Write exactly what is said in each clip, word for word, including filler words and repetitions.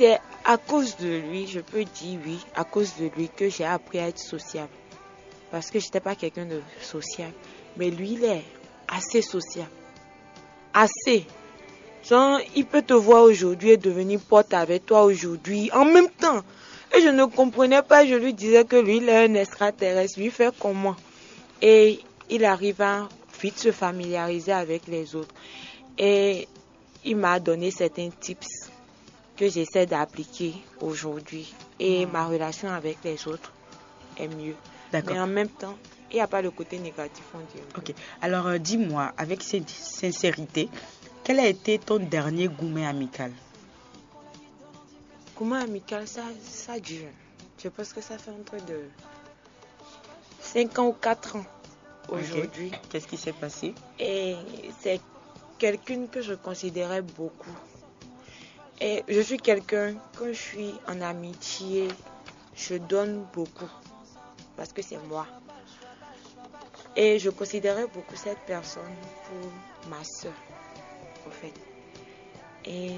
c'est à cause de lui, je peux dire oui, à cause de lui que j'ai appris à être sociable. Parce que je n'étais pas quelqu'un de social. Mais lui, il est assez social. Assez. Genre, il peut te voir aujourd'hui et devenir pote avec toi aujourd'hui en même temps. Et je ne comprenais pas, je lui disais que lui, il est un extraterrestre. Lui, il fait comment? Et il arrive à vite se familiariser avec les autres. Et il m'a donné certains tips que j'essaie d'appliquer aujourd'hui. Et ma relation avec les autres est mieux. D'accord. Mais en même temps, il n'y a pas le côté négatif, on dirait. Ok. Alors, euh, dis-moi, avec sin- sincérité, quel a été ton dernier gourmet amical? Comment amical, ça, ça dure. Je pense que ça fait entre de cinq ans ou quatre ans aujourd'hui. Ok. Qu'est-ce qui s'est passé? Et c'est quelqu'un que je considérais beaucoup. Et je suis quelqu'un, quand je suis en amitié, je donne beaucoup. Parce que c'est moi. Et je considérais beaucoup cette personne pour ma soeur, en fait. Et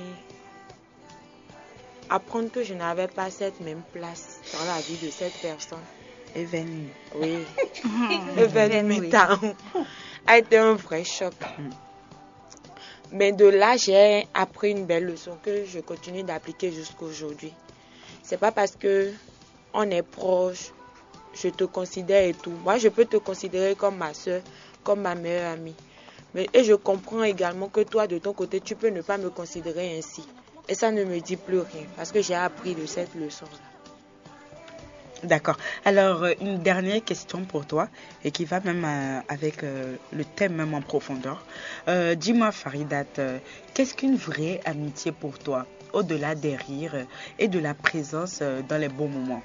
apprendre que je n'avais pas cette même place dans la vie de cette personne. Événement. Oui. Événement a été un vrai choc. Mm. Mais de là, j'ai appris une belle leçon que je continue d'appliquer jusqu'à aujourd'hui. C'est pas parce que on est proche, je te considère et tout. Moi, je peux te considérer comme ma soeur, comme ma meilleure amie. Mais, et je comprends également que toi, de ton côté, tu peux ne pas me considérer ainsi. Et ça ne me dit plus rien, parce que j'ai appris de cette leçon-là. D'accord. Alors, euh, une dernière question pour toi, et qui va même euh, avec euh, le thème même en profondeur. Euh, dis-moi, Faridat, euh, qu'est-ce qu'une vraie amitié pour toi, au-delà des rires euh, et de la présence euh, dans les bons moments?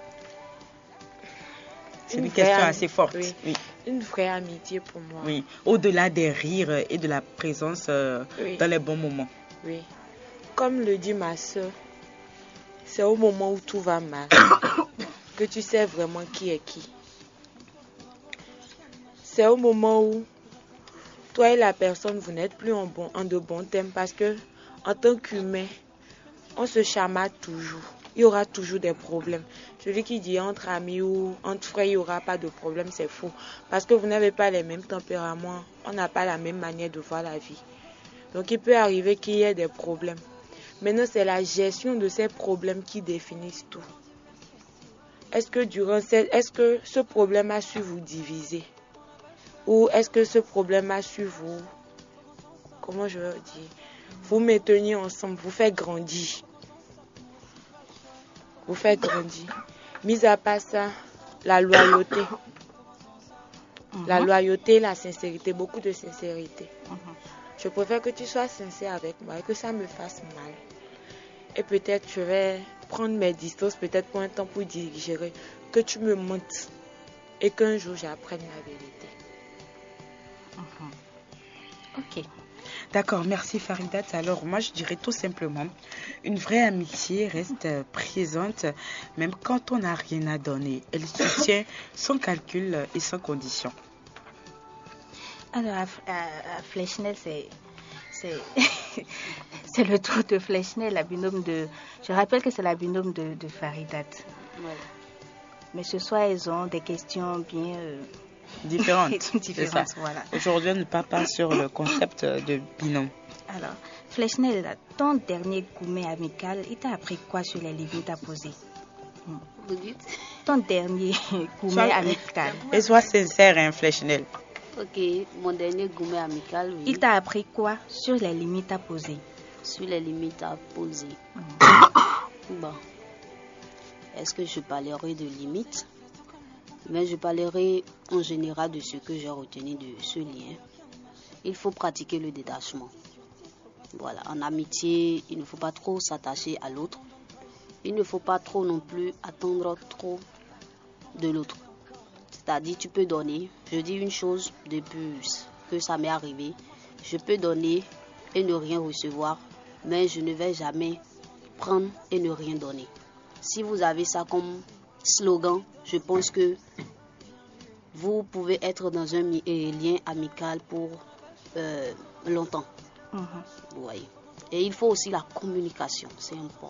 C'est une, une question am- assez forte. Oui. Oui. Une vraie amitié pour moi. Oui. Au-delà des rires et de la présence euh, oui. dans les bons moments. Oui. Comme le dit ma soeur, c'est au moment où tout va mal que tu sais vraiment qui est qui. C'est au moment où toi et la personne, vous n'êtes plus en, bon, en de bons termes parce que en tant qu'humain, on se chamaille toujours. Il y aura toujours des problèmes. Celui qui dit entre amis ou entre frères, il n'y aura pas de problème, c'est faux. Parce que vous n'avez pas les mêmes tempéraments, on n'a pas la même manière de voir la vie. Donc il peut arriver qu'il y ait des problèmes. Maintenant, c'est la gestion de ces problèmes qui définissent tout. Est-ce que durant cette, est-ce que ce problème a su vous diviser? Ou est-ce que ce problème a su vous, comment je veux dire, vous maintenir ensemble, vous faire grandir? Vous faire grandir. Mis à part ça, la loyauté. Uh-huh. La loyauté, la sincérité, beaucoup de sincérité. Uh-huh. Je préfère que tu sois sincère avec moi et que ça me fasse mal. Et peut-être je vais prendre mes distances, peut-être pour un temps pour digérer, que tu me mentes et qu'un jour j'apprenne la vérité. Uh-huh. Ok. D'accord, merci Faridat. Alors moi je dirais tout simplement, une vraie amitié reste présente même quand on n'a rien à donner. Elle soutient sans calcul et sans condition. Alors à, à, à Fleschnel, c'est... C'est, c'est le tour de Fleschnel, la binôme de... Je rappelle que c'est la binôme de, de Faridat. Ouais. Mais ce soir, ils ont des questions bien... Euh... Différentes. Différentes, voilà. Aujourd'hui, on ne parle pas sur le concept de binôme. Alors, Fleschnel, ton dernier gourmet amical, il t'a appris quoi sur les limites à poser? Vous dites? Ton dernier gourmet amical. Et sois sincère, hein, Fleschnel. Ok, mon dernier gourmet amical, oui. Il t'a appris quoi sur les limites à poser? Sur les limites à poser. Mmh. Bon. Est-ce que je parlerai de limites? Mais je parlerai en général de ce que j'ai retenu de ce lien. Il faut pratiquer le détachement. Voilà, en amitié, il ne faut pas trop s'attacher à l'autre. Il ne faut pas trop non plus attendre trop de l'autre. C'est-à-dire, tu peux donner. Je dis une chose depuis que ça m'est arrivé. Je peux donner et ne rien recevoir, mais je ne vais jamais prendre et ne rien donner. Si vous avez ça comme slogan, je pense que vous pouvez être dans un lien amical pour euh, longtemps. Mm-hmm. Vous voyez. Et il faut aussi la communication, c'est important.